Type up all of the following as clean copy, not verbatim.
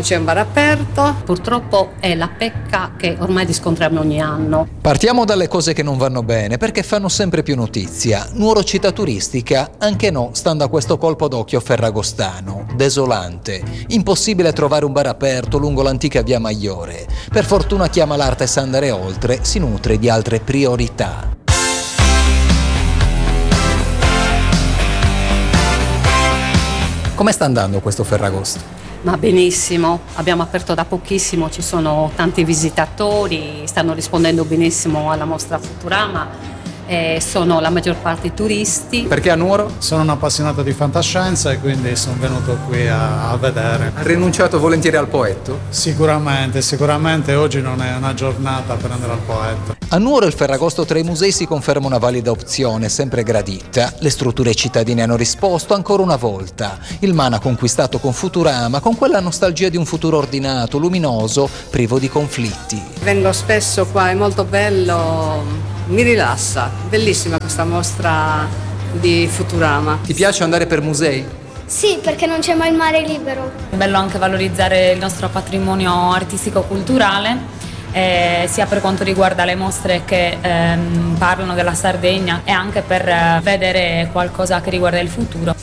non c'è un bar aperto. Purtroppo è la pecca che ormai riscontriamo ogni anno. Partiamo dalle cose che non vanno bene, perché fanno sempre più notizia. Nuoro città turistica? Anche no, stando a questo colpo d'occhio ferragostano. Desolante. Impossibile trovare un bar aperto lungo l'antica via Maggiore. Per fortuna chi ama l'arte sa andare oltre, si nutre di altre priorità. Come sta andando questo Ferragosto? Ma benissimo, abbiamo aperto da pochissimo, ci sono tanti visitatori, stanno rispondendo benissimo alla mostra Futurama. Sono la maggior parte turisti. Perché a Nuoro? Sono un appassionato di fantascienza e quindi sono venuto qui a vedere. Ha rinunciato volentieri al Poetto? Sicuramente oggi non è una giornata per andare al Poetto. A Nuoro il Ferragosto tra i musei si conferma una valida opzione, sempre gradita. Le strutture cittadine hanno risposto ancora una volta. Il MAN ha conquistato con Futurama, con quella nostalgia di un futuro ordinato, luminoso, privo di conflitti. Vengo spesso qua, è molto bello. Mi rilassa, bellissima questa mostra di Futurama. Ti piace andare per musei? Sì, perché non c'è mai il mare libero. È bello anche valorizzare il nostro patrimonio artistico-culturale, sia per quanto riguarda le mostre che parlano della Sardegna e anche per vedere qualcosa che riguarda il futuro.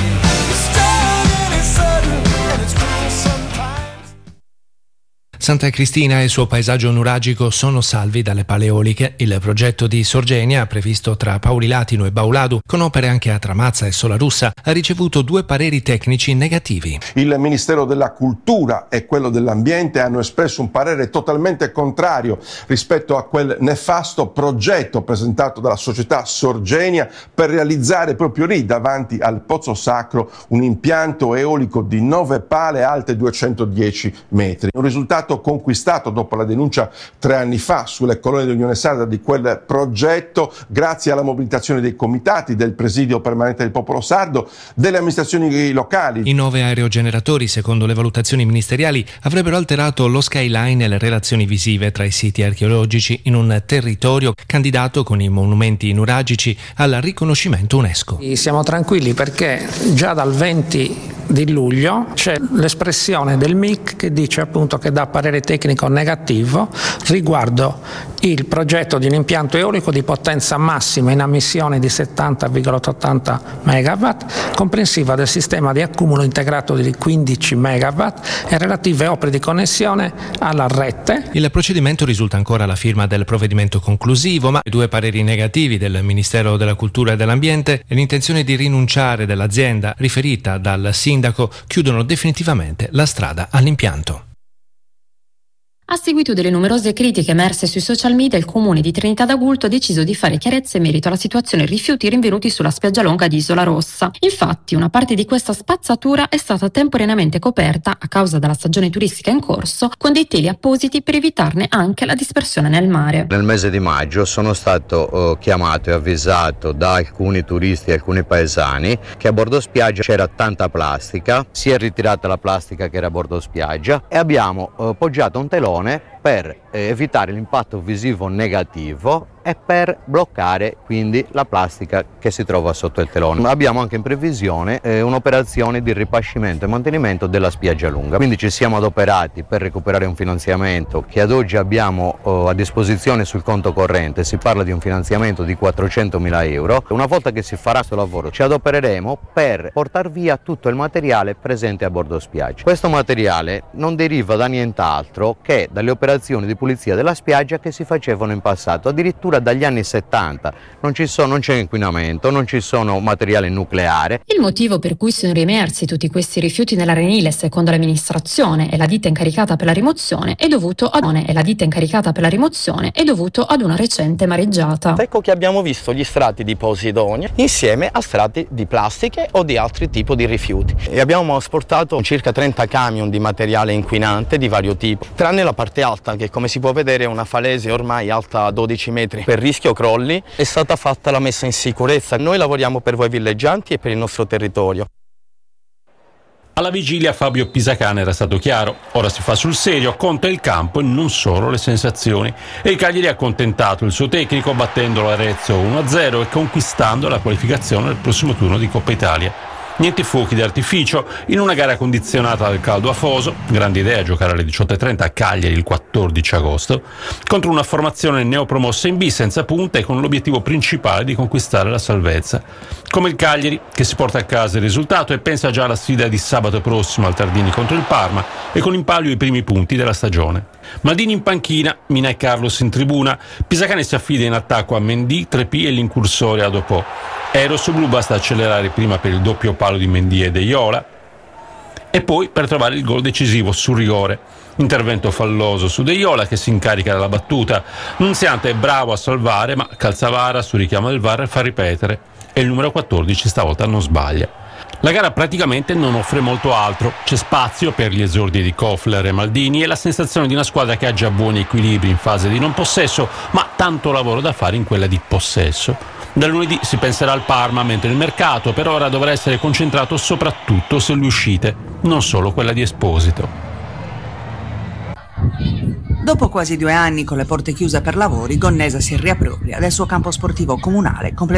Santa Cristina e il suo paesaggio nuragico sono salvi dalle paleoliche. Il progetto di Sorgenia, previsto tra Paulilatino e Bauladu, con opere anche a Tramazza e Solarussa, ha ricevuto 2 pareri tecnici negativi. Il Ministero della Cultura e quello dell'Ambiente hanno espresso un parere totalmente contrario rispetto a quel nefasto progetto presentato dalla società Sorgenia per realizzare proprio lì, davanti al Pozzo Sacro, un impianto eolico di 9 pale alte 210 metri. Un risultato conquistato dopo la denuncia 3 anni fa sulle colonne dell'Unione Sarda di quel progetto, grazie alla mobilitazione dei comitati, del presidio permanente del popolo sardo, delle amministrazioni locali. I 9 aerogeneratori, secondo le valutazioni ministeriali, avrebbero alterato lo skyline e le relazioni visive tra i siti archeologici in un territorio candidato con i monumenti nuragici al riconoscimento UNESCO. Siamo tranquilli perché già dal 20 di luglio c'è l'espressione del MIC che dice appunto che dà parere tecnico negativo riguardo il progetto di un impianto eolico di potenza massima in ammissione di 70,80 MW, comprensiva del sistema di accumulo integrato di 15 MW e relative opere di connessione alla rete. Il procedimento risulta ancora alla firma del provvedimento conclusivo, ma i 2 pareri negativi del Ministero della Cultura e dell'Ambiente e l'intenzione di rinunciare dell'azienda riferita dal sindaco chiudono definitivamente la strada all'impianto. A seguito delle numerose critiche emerse sui social media, il comune di Trinità d'Agulto ha deciso di fare chiarezza in merito alla situazione rifiuti rinvenuti sulla spiaggia longa di Isola Rossa. Infatti, una parte di questa spazzatura è stata temporaneamente coperta, a causa della stagione turistica in corso, con dei teli appositi per evitarne anche la dispersione nel mare. Nel mese di maggio sono stato chiamato e avvisato da alcuni turisti e alcuni paesani che a bordo spiaggia c'era tanta plastica, si è ritirata la plastica che era a bordo spiaggia e abbiamo poggiato un telone per evitare l'impatto visivo negativo e per bloccare quindi la plastica che si trova sotto il telone. Abbiamo anche in previsione un'operazione di ripascimento e mantenimento della spiaggia lunga, quindi ci siamo adoperati per recuperare un finanziamento che ad oggi abbiamo a disposizione sul conto corrente. Si parla di un finanziamento di 400.000 euro. Una volta che si farà questo lavoro ci adopereremo per portare via tutto il materiale presente a bordo spiaggia. Questo materiale non deriva da nient'altro che dalle operazioni di pulizia della spiaggia che si facevano in passato, addirittura dagli anni 70. Non c'è inquinamento, non ci sono materiale nucleare. Il motivo per cui sono riemersi tutti questi rifiuti nell'arenile, secondo l'amministrazione e la ditta incaricata per la rimozione, è dovuto ad una recente mareggiata. Ecco che abbiamo visto gli strati di posidonia insieme a strati di plastiche o di altri tipi di rifiuti. E abbiamo asportato circa 30 camion di materiale inquinante di vario tipo, tranne la parte alta che, come si può vedere, è una falese ormai alta 12 metri. Per rischio crolli è stata fatta la messa in sicurezza. Noi lavoriamo per voi villeggianti e per il nostro territorio. Alla vigilia Fabio Pisacane era stato chiaro: ora si fa sul serio, conta il campo e non solo le sensazioni. E il Cagliari ha accontentato il suo tecnico battendo l'Arezzo 1-0 e conquistando la qualificazione al prossimo turno di Coppa Italia. Niente fuochi d'artificio in una gara condizionata dal caldo afoso, grande idea giocare alle 18:30 a Cagliari il 14 agosto, contro una formazione neopromossa in B senza punta e con l'obiettivo principale di conquistare la salvezza. Come il Cagliari, che si porta a casa il risultato e pensa già alla sfida di sabato prossimo al Tardini contro il Parma e con in palio i primi punti della stagione. Maldini in panchina, Mina e Carlos in tribuna, Pisacane si affida in attacco a Mendy, Trepì e l'incursore Adopò. Ai rossoblù basta accelerare prima per il doppio palo di Mendy e Deiola e poi per trovare il gol decisivo sul rigore. Intervento falloso su Deiola che si incarica della battuta. Nunziante è bravo a salvare, ma Calzavara su richiamo del VAR fa ripetere e il numero 14 stavolta non sbaglia. La gara praticamente non offre molto altro, c'è spazio per gli esordi di Kofler e Maldini e la sensazione di una squadra che ha già buoni equilibri in fase di non possesso, ma tanto lavoro da fare in quella di possesso. Da lunedì si penserà al Parma, mentre il mercato per ora dovrà essere concentrato soprattutto sulle uscite, non solo quella di Esposito. Dopo quasi 2 anni con le porte chiuse per lavori, Gonnesa si riappropria del suo campo sportivo comunale